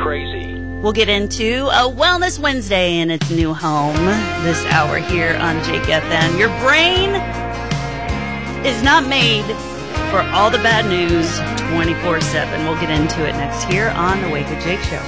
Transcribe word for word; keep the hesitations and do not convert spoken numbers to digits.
crazy. We'll get into a Wellness Wednesday in its new home this hour here on Jake F M. Your brain is not made for all the bad news twenty-four seven. We'll get into it next here on the Wake with Jake Show.